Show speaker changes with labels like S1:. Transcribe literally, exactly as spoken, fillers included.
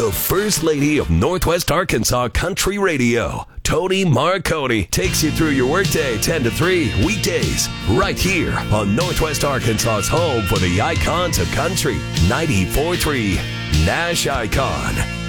S1: The First Lady of Northwest Arkansas Country Radio, Tony Marconi, takes you through your workday ten to three, weekdays, right here on Northwest Arkansas's home for the icons of country, ninety-four point three Nash Icon.